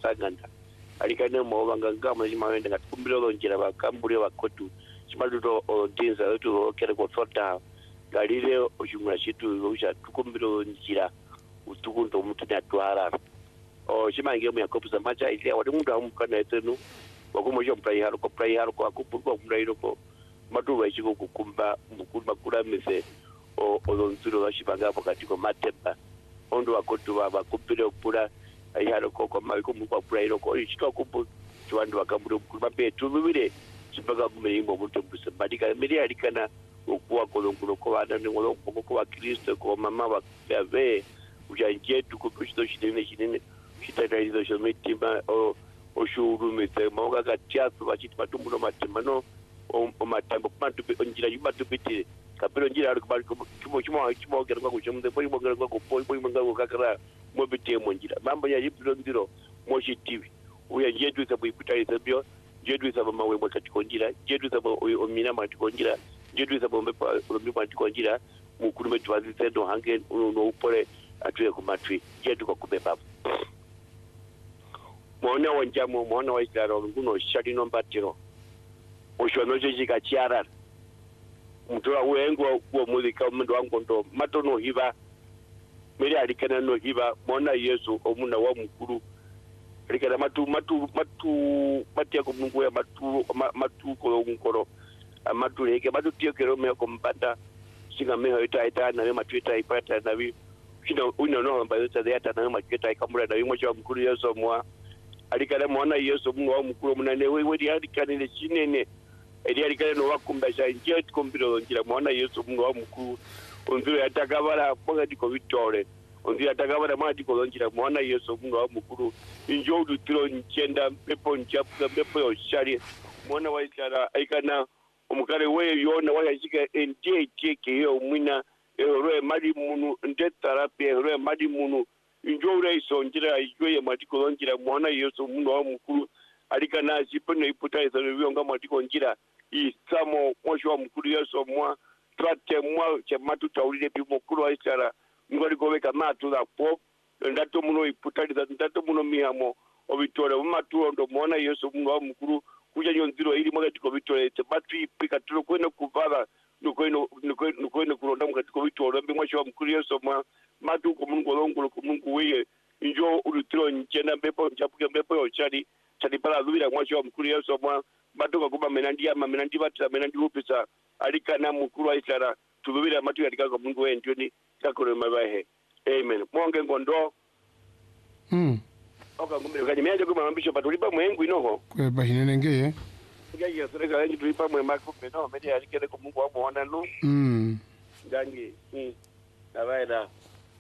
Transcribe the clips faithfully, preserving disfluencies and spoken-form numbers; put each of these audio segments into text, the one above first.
sanganda alikane mo banganga mazima wende ngatukumbira lonjera bakambure bakotu chimaduto odinza to kere ko fota galile ojumula chitu uja tukumbira njira utukunto mtu natwara o chimange mu yakopu za macha ile wadi mundu amukana etenu wakumoja mpai haro ko pai haro ko akupurwa kumrairo ko matu wachiko kukumba mukumba kula mise o odonzuro bashibanga pokati ko matemba ondo wakotu baba kupire okura ayaro ko ko mai ko mukwa prairo ko ichika kupu chwandu wakambure kulba petu bibire chibaga kumeyimbo muntu mbuse badika miri alikana okuwa kolongulo ko bana ngolo ko wa Kristo ko mama wa bave ujanje tukupushito shitene shitene shitaizo shometima o oshuru mete moga gatiato bachiti batumbulo matima no o matambo pantu onjira yubatu piti kapiro njira ari kubali kimo kimo kimo gerwa ko chumde poi mo gerwa ko poi poi manga ko kakara mo bitie mo njira mambo ya yipiro ndiro mo shi T V uya jetu sabu ikutai sabio jetu sabu mawe mo katiko njira jetu sabu o mina matiko njira jetu sabu mbe pa mi matiko njira mu kurume twazi sedo hange no upore atuye ku matwi jetu ko kubeba mona wanjamo mona wa isaro nguno shadi no mbatiro oshono jika chiara mtura wengo kwa muzika mndo wangu ndo mato no hiva meri alikana no hiva mona Yesu omuna wa mukuru alikana matu matu matu matia ko mungu ya matu matu ko ngoro matu leke matu tio kero me ko mbanda singa me ita ita na me matu ita ipata na vi kino uno no mbayo tsa ya tana matu ita ikamura na wimo cha mukuru Yesu mwa alikana mona Yesu mungu wa mukuru munane we we alikana ne chinene eri alikale no wakumbasha nje tikombiro njira mwana Yesu mungu wa mukuru onziro yatakabara boga diko vitore onziro yatakabara mwana diko njira mwana Yesu mungu wa mukuru injo udutiro nchenda pepo nchapuka pepo yoshari mwana wa Isara aikana omukare we yona wayashika ente teke yo mwina ero mali munu ndetara pe ero mali munu injo ureiso njira ijoye matiko njira mwana Yesu mungu wa mukuru alikana sipeno iputa isaro nga matiko njira isamo mwisho mkuru Yesu mwa trate mwa chematu taulile pi mkuru wa Isara ngoli goweka matu la pop ndato muno iputaliza ndato muno mihamo obitore matu ndo muona Yesu mungu mkuru kuja nyonziro ili mwaga tiko bitore tebatu ipika tulo kwenda kuvala nukoino nukoino kulonda mwaga tiko bitore mbi mwisho mkuru Yesu mwa matu ko mungu longo ko mungu weye injo ulutiro nchena mbepo nchapuke mbepo yochari chali pala lubira mwisho mkuru Yesu mwa batoka kuba menandia ama menandi batira menandi upisa alikana mukuru wa Isara tubibira matu katika kwa mungu wewe ndioni kakore mabahe amen mwonge ngondo mm oka ngumbe kanye meje kuma mambisho patulipa mwengu inoho kwe bahinene ngeye ngeye sereka yengi tulipa mwe mako peno meje alikele kwa mungu wa muona lu mm ngangi mm nabaida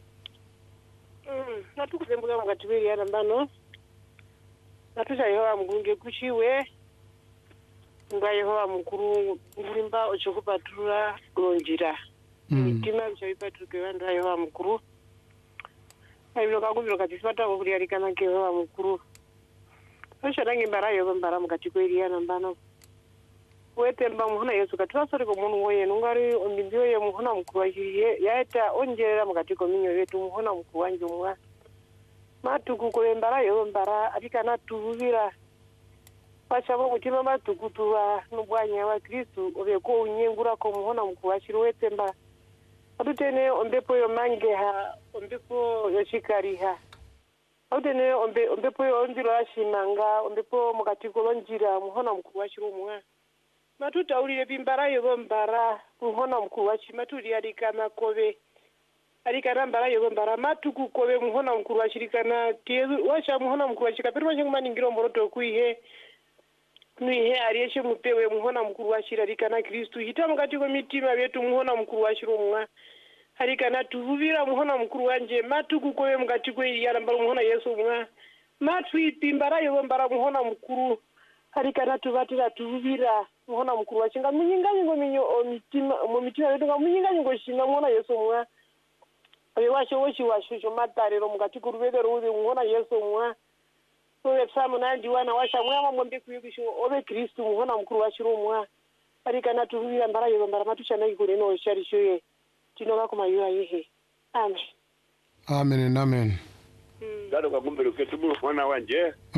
mm natukuzembuka mukatibiri yana mbano natusha Yehova mgunge kushiwe nga Yehova mukuru ngulimba ochokupatura lonjira mitima bichaipatuke vandu va Yehova mukuru aibilo kakuvilo katisipata ko kulialikana ke Yehova mukuru osharange mbara yo mbara mukati kweliyana mbano wetemba muhona Yesu katwasore ko munhu woye nungari ombindio ye muhona mukuru wahiye yaeta onjerera mukati ko minyo yetu muhona mukuru wanje mwa matuku ko mbara yo mbara alikana tuvira pachabo mutima matukutuwa nubwanya wa Kristo obeko unyengura ko muhona mukuru washiro wetemba adutene ombepo yo mangeha ombepo yo shikariha adutene ombe ombepo yo ondiro ashimanga ombepo mukati ko lonjira muhona mukuru washiro mwa matuta ulire bimbara yo bombara muhona mukuru washima tuli alikana kobe alikana mbara yo bombara matuku kobe muhona mukuru washirikana tezu washa muhona mukuru washika pero washingumani ngiro mboroto kuihe nuihe arieshe mupewe muhona mukuru washira rikana Kristu hita mukati ko mitima yetu muhona mukuru washiro mwa harikana tuvuvira muhona mukuru wanje matuku kowe mukati ko yana mbara muhona Yesu mwa matwi pimbara yo mbara muhona mukuru harikana tuvatira tuvuvira muhona mukuru wachinga munyinganye ngo minyo mitima mu mitima yetu ngo munyinganye ngo shinga muhona Yesu mwa abe washo woshi washo matarero mukati ko rubedero uzi muhona Yesu mwa owe samu nandi wana washa mwama mwambe kuyugisho owe Kristu muhona mukuru washiro mwa arikana tuvira mbara yo mbara matusha nayi kure no shari shoye tinoka kuma yuwa yehe amen amen amen ngalo kakumbelo ketubu mwana wanje